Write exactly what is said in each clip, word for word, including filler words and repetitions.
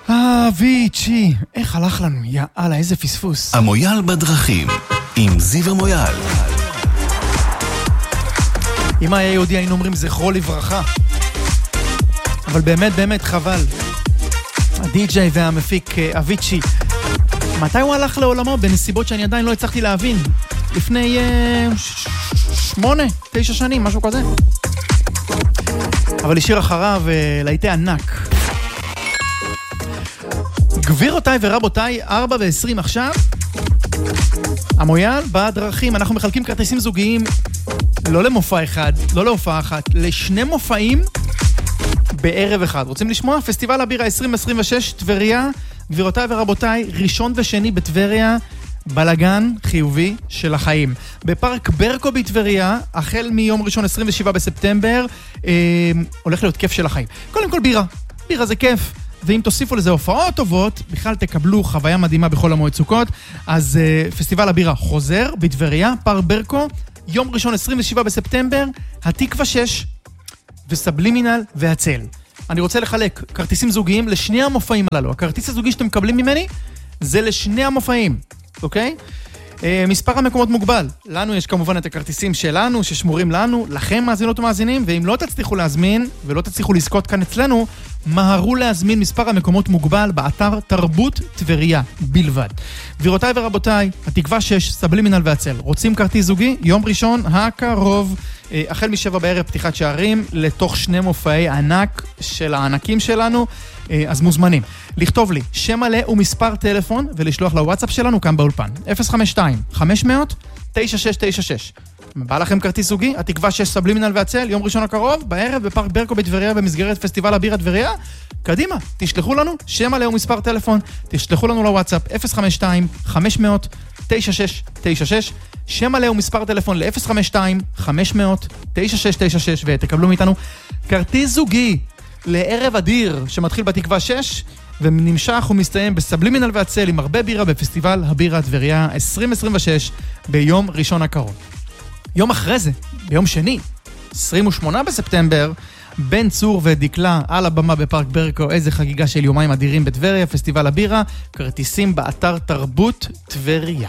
אביצ'י, איך הלך לנו? יאללה, איזה פספוס. המויאל בדרכים, עם זיו המויאל. אם היה יהודי היינו אומרים זכרו לברכה. אבל באמת באמת חבל. הדי-ג'יי והמפיק אביצ'י, מתי הוא הלך לעולמו? בנסיבות שאני עדיין לא הצלחתי להבין. לפני אה, ש- שמונה, תשע שנים, משהו כזה. אבל השאיר אחריו אה, להיטי ענק. גבירותיי ורבותיי, ארבע ועשרים עכשיו. המויאל בדרכים, אנחנו מחלקים כרטיסים זוגיים לא למופע אחד, לא להופעה אחת, לשני מופעים בערב אחד. רוצים לשמוע? פסטיבל הבירה עשרים עשרים ושש, טבריה. גבירותיי ורבותיי, ראשון ושני בטבריה, בלגן חיובי של החיים. בפארק ברקו בטבריה, החל מיום ראשון עשרים ושבעה בספטמבר, אה, הולך להיות כיף של החיים. קודם כל בירה, בירה זה כיף. ואם תוסיפו לזה הופעות טובות, בכלל תקבלו חוויה מדהימה בכל המועד סוכות. אז uh, פסטיבל הבירה חוזר בטבריה, פארק ברקו, יום ראשון עשרים ושבעה בספטמבר, התקווה שש וסבלימינל והצל. אני רוצה לחלק כרטיסים זוגיים לשני המופעים הללו. הכרטיס הזוגי שאתם מקבלים ממני זה לשני המופעים, אוקיי? Uh, מספר המקומות מוגבל. לנו יש כמובן את הכרטיסים שלנו, ששמורים לנו, לכם מאזינות ומאזינים, ואם לא תצליחו להזמין ולא תצליחו לזכות כאן אצלנו, מהרו להזמין, מספר המקומות מוגבל באתר תרבות טבריה בלבד. גבירותיי ורבותיי, התקווה שש, סבלימינל והצל. רוצים כרטיס זוגי? יום ראשון הקרוב, אה, החל משבע בערב פתיחת שערים, לתוך שני מופעי ענק של הענקים שלנו, אה, אז מוזמנים. לכתוב לי שם מלא ומספר טלפון, ולשלוח לוואטסאפ שלנו כאן באולפן. אפס חמש שתיים חמש אפס אפס תשע שש תשע שש. בא לכם כרטיס זוגי? התקווה שש, סבלימינל והצל, יום ראשון הקרוב, בערב בפארק ברקו בטבריה, במסגרת פסטיבל הבירה טבריה. קדימה, תשלחו לנו שם מלא ומספר טלפון, תשלחו לנו לוואטסאפ אפס חמש שתיים חמש אפס אפס תשע שש תשע שש, שם מלא ומספר טלפון ל-אפס חמש שתיים חמש אפס אפס תשע שש תשע שש, ותקבלו מאיתנו כרטיס זוגי לערב אדיר שמתחיל בתקווה שש ונמשך ומסתיים בסבלימינל והצל עם הרבה בירה בפסטיבל הבירה טבריה עשרים עשרים ושש ביום ראשון הקרוב. יום אחרי זה, ביום שני, עשרים ושמונה בספטמבר, בן צור ודקלה על הבמה בפארק ברקו, איזה חגיגה של יומיים אדירים בטבריה, פסטיבל הבירה, כרטיסים באתר תרבות טבריה.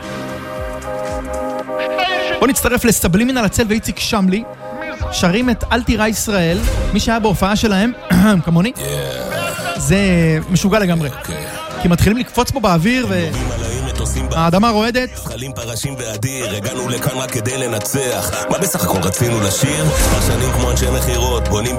בוא נצטרף לסבלימינל הצל ואיציק שמלי, שרים את אל תירא ישראל, מי שהיה בהופעה שלהם, כמוני, זה משוגע לגמרי. כי מתחילים לקפוץ פה באוויר ו... האדמה רועדת. חלים פרשים ואדיר, הגענו לכאן רק כדי לנצח. מה בסך הכל רצינו לשיר? פרשנים כמו אנשי מחירות, בונים